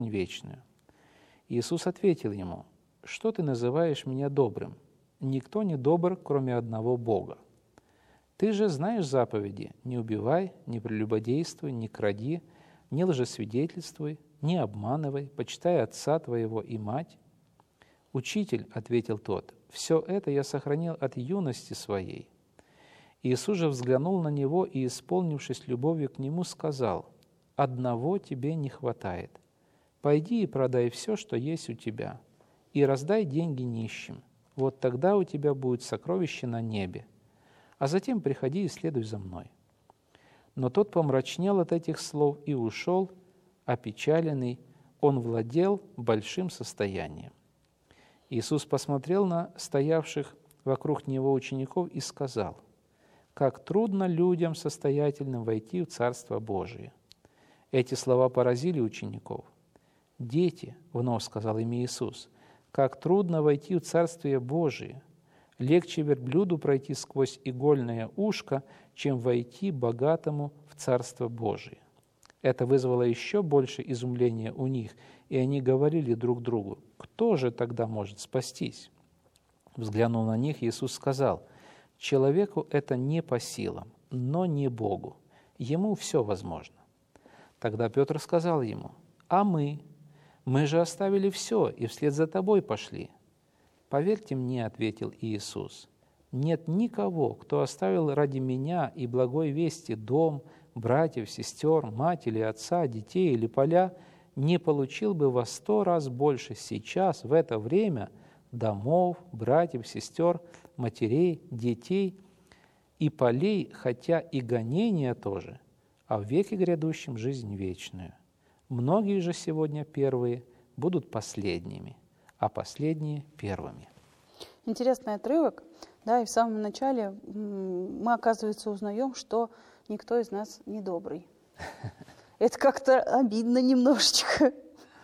вечную. Иисус ответил ему: «Что ты называешь меня добрым? Никто не добр, кроме одного Бога. Ты же знаешь заповеди: не убивай, не прелюбодействуй, не кради, не лжесвидетельствуй, не обманывай, почитай отца твоего и мать». «Учитель, — ответил тот, — все это я сохранил от юности своей». Иисус же взглянул на него и, исполнившись любовью к нему, сказал: «Одного тебе не хватает. Пойди и продай все, что есть у тебя, и раздай деньги нищим. Вот тогда у тебя будет сокровище на небе. А затем приходи и следуй за мной». Но тот помрачнел от этих слов и ушел, опечаленный, он владел большим состоянием. Иисус посмотрел на стоявших вокруг него учеников и сказал: «Как трудно людям состоятельным войти в Царство Божие». Эти слова поразили учеников. «Дети, — вновь сказал им Иисус, — как трудно войти в Царствие Божие. Легче верблюду пройти сквозь игольное ушко, чем войти богатому в Царство Божие». Это вызвало еще больше изумления у них, и они говорили друг другу: «Кто же тогда может спастись?» Взглянув на них, Иисус сказал: «Человеку это не по силам, но не Богу. Ему все возможно». Тогда Петр сказал ему: «А мы? Мы же оставили все и вслед за тобой пошли». «Поверьте мне, — ответил Иисус, — нет никого, кто оставил ради меня и благой вести дом, братьев, сестер, мать или отца, детей или поля, не получил бы во 100 раз больше сейчас, в это время, домов, братьев, сестер, матерей, детей и полей, хотя и гонения тоже, а в веке грядущем жизнь вечную. Многие же сегодня первые будут последними, а последние первыми». Интересный отрывок, да, и в самом начале мы, оказывается, узнаем, что никто из нас не добрый. Это как-то обидно немножечко.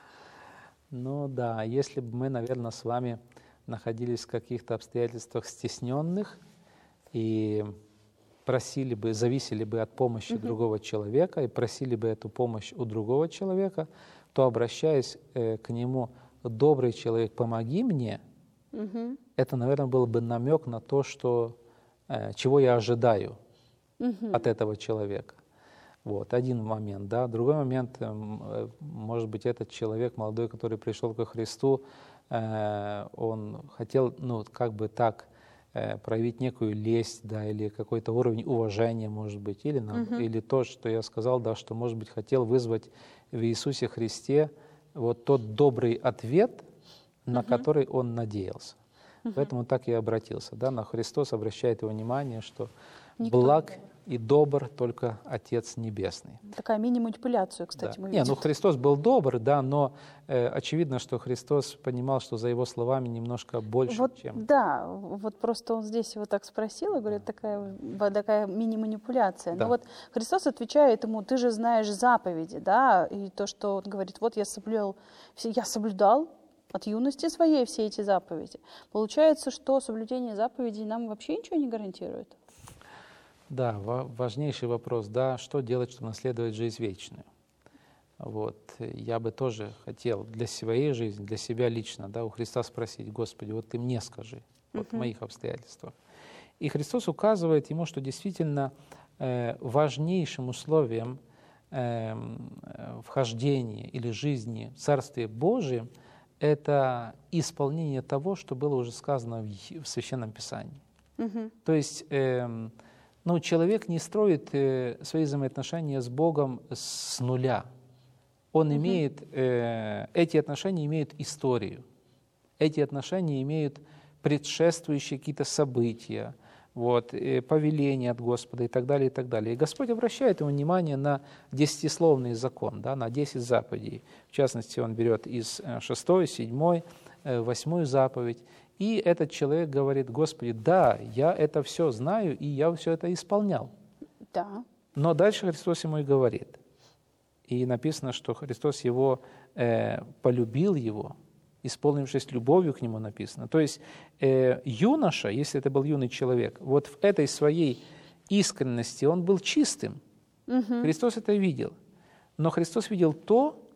Ну да, если бы мы, наверное, с вами находились в каких-то обстоятельствах стесненных и просили бы, зависели бы от помощи другого человека и просили бы эту помощь у другого человека, то, обращаясь к нему: «Добрый человек, помоги мне», это, наверное, был бы намек на то, что, чего я ожидаю от этого человека. Вот, один момент, да. Другой момент, может быть, этот человек молодой, который пришел ко Христу, он хотел, ну, как бы так, проявить некую лесть, да, или какой-то уровень уважения, может быть, или, или то, что я сказал, да, что, может быть, хотел вызвать в Иисусе Христе вот тот добрый ответ, на который он надеялся. Поэтому так и обратился, да, на Христос обращает его внимание, что благ и добр только Отец Небесный. Такая мини-манипуляцию, кстати, да. мы видим. Ну Христос был добр, да, но очевидно, что Христос понимал, что за его словами немножко больше, вот, чем... Да, вот просто он здесь его так спросил, и говорит, такая мини-манипуляция. Да. Но вот Христос отвечает ему: «Ты же знаешь заповеди», да, и то, что он говорит: «Вот я соблюдал от юности своей все эти заповеди». Получается, что соблюдение заповедей нам вообще ничего не гарантирует? Да, важнейший вопрос, да, что делать, чтобы наследовать жизнь вечную. Вот, я бы тоже хотел для своей жизни, для себя лично, да, у Христа спросить: «Господи, вот ты мне скажи, вот в моих обстоятельствах». И Христос указывает ему, что действительно важнейшим условием вхождения или жизни в Царстве Божьем — это исполнение того, что было уже сказано в Священном Писании. То есть человек не строит свои взаимоотношения с Богом с нуля. Он имеет, эти отношения имеют историю, эти отношения имеют предшествующие какие-то события, вот, повеления от Господа и так далее, и так далее. И Господь обращает его внимание на 10-словный закон, да, на 10 заповедей. В частности, он берет из 6, 7, 8 заповедь. И этот человек говорит: «Господи, да, я это все знаю, и я все это исполнял». Да. Но дальше Христос ему и говорит. И написано, что Христос его полюбил его, исполнившись любовью к нему, написано. То есть юноша, если это был юный человек, вот в этой своей искренности он был чистым. Христос это видел. Но Христос видел то,